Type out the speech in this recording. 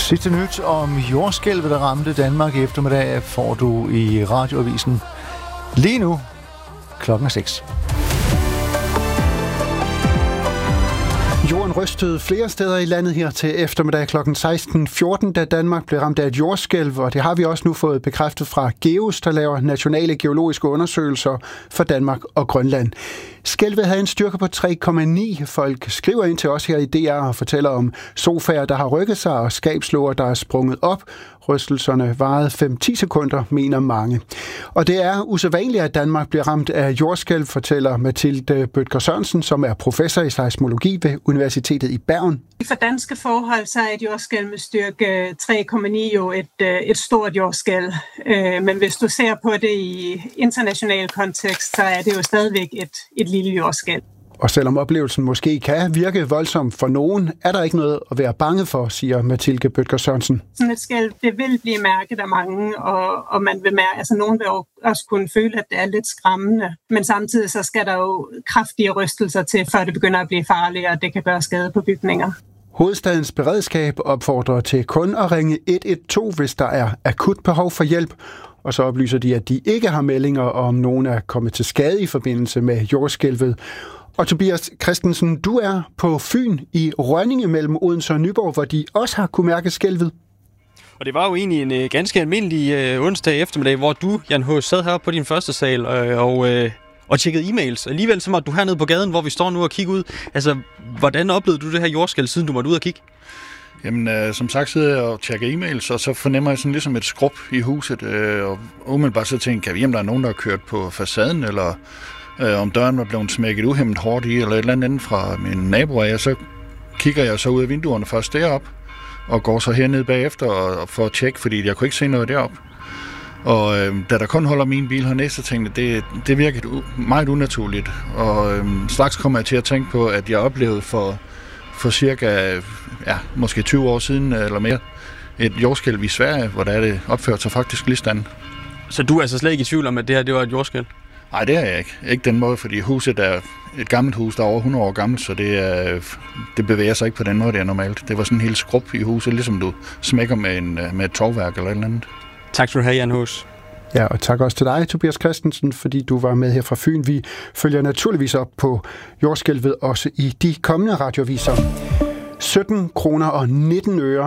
Sidste nyt om jordskælvet, der ramte Danmark i eftermiddag, får du i radioavisen lige nu klokken 6. Jorden rystede flere steder i landet her til eftermiddag kl. 16.14, da Danmark blev ramt af et jordskælv, og det har vi også nu fået bekræftet fra GEOS, der laver nationale geologiske undersøgelser for Danmark og Grønland. Skælvet havde en styrke på 3,9. Folk skriver ind til os her i DR og fortæller om sofaer, der har rykket sig, og skabslåger, der er sprunget op. Rystelserne varede 5-10 sekunder, mener mange. Og det er usædvanligt, at Danmark bliver ramt af jordskælv, fortæller Mathilde Bødker Sørensen, som er professor i seismologi ved Universitetet i Bergen. For danske forhold så er et jordskælv med styrke 3,9 jo et stort jordskælv. Men hvis du ser på det i international kontekst, så er det jo stadigvæk et lille jordskælv. Og selvom oplevelsen måske kan virke voldsom for nogen, er der ikke noget at være bange for, siger Mathilde Bødker Sørensen. Sådan et skælv, det vil blive mærket af mange, og man vil mærke, altså nogen vil også kunne føle, at det er lidt skræmmende. Men samtidig så skal der jo kraftige rystelser til, før det begynder at blive farligt, og det kan gøre skade på bygninger. Hovedstadens beredskab opfordrer til kun at ringe 112, hvis der er akut behov for hjælp. Og så oplyser de, at de ikke har meldinger om nogen er kommet til skade i forbindelse med jordskælvet. Og Tobias Christensen, du er på Fyn i Rønninge mellem Odense og Nyborg, hvor de også har kunne mærke skælvet. Og det var jo egentlig en ganske almindelig onsdag eftermiddag, hvor du, Jan H., sad heroppe på din første sal og tjekkede e-mails. Alligevel så var du hernede på gaden, hvor vi står nu og kigger ud. Altså, hvordan oplevede du det her jordskælv, siden du måtte ud og kigge? Jamen, som sagt sidder jeg og tjekker e-mails, og så fornemmer jeg sådan ligesom et skrub i huset. Og umiddelbart så tænker jeg, at der er nogen, der har kørt på facaden, eller om døren var blevet smækket uhæmmet hårdt i, eller et eller andet fra min nabo af, så kigger jeg så ud af vinduerne først derop, og går så hernede bagefter og får at tjekke, fordi jeg kunne ikke se noget derop. Og da der kun holder min bil hernede, så tænkte jeg, det virkede meget unaturligt. Og straks kom jeg til at tænke på, at jeg oplevede for cirka, måske 20 år siden eller mere, et jordskælv i Sverige, hvor der er det opført sig faktisk lige stand. Så du er altså slet ikke i tvivl om, at det her det var et jordskælv? Nej, det er jeg ikke. Ikke den måde, fordi huset er et gammelt hus, der er over 100 år gammelt, så det bevæger sig ikke på den måde, det er normalt. Det var sådan en helt skrub i huset, ligesom du smækker med et tovværk eller et eller andet. Tak skal du have, Jan Hus. Ja, og tak også til dig, Tobias Christensen, fordi du var med her fra Fyn. Vi følger naturligvis op på jordskælvet også i de kommende radioaviser. 17 kroner og 19 øre